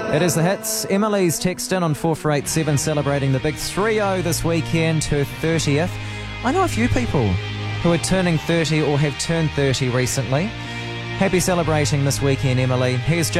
It is the hits. Emily's text in on 4487 celebrating the big 3-0 this weekend, her 30th. I know a few people who are turning 30 or have turned 30 recently. Happy celebrating this weekend, Emily. Here's